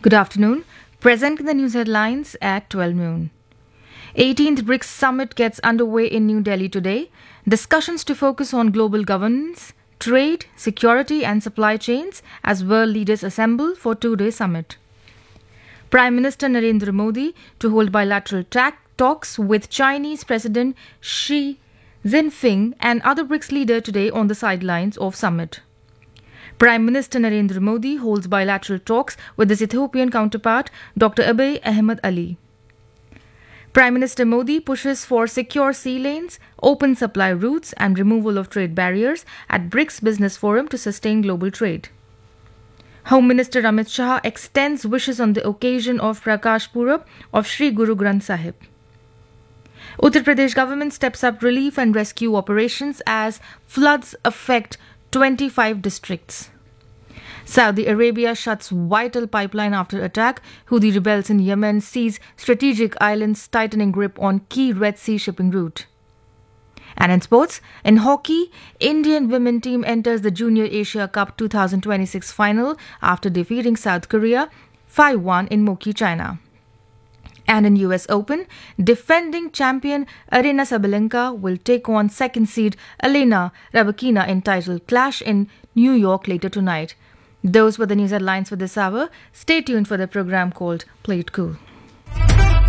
Good afternoon. Presenting the news headlines at 12 noon. 18th BRICS Summit gets underway in New Delhi today. Discussions to focus on global governance, trade, security and supply chains as world leaders assemble for two-day summit. Prime Minister Narendra Modi to hold bilateral talks with Chinese President Xi Jinping and other BRICS leaders today on the sidelines of summit. Prime Minister Narendra Modi holds bilateral talks with his Ethiopian counterpart Dr. Abiy Ahmed Ali. Prime Minister Modi pushes for secure sea lanes, open supply routes and removal of trade barriers at BRICS Business Forum to sustain global trade. Home Minister Amit Shah extends wishes on the occasion of Prakash Purab of Sri Guru Granth Sahib. Uttar Pradesh government steps up relief and rescue operations as floods affect 25 districts. Saudi Arabia shuts vital pipeline after attack. Houthi rebels in Yemen seize strategic islands, tightening grip on key Red Sea shipping route. And in sports, in hockey, Indian women team enters the Junior Asia Cup 2026 final after defeating South Korea 5-1 in Moki, China. And in US Open, defending champion Aryna Sabalenka will take on second seed Elena Rybakina in title clash in New York later tonight. Those were the news headlines for this hour. Stay tuned for the program called Play It Cool.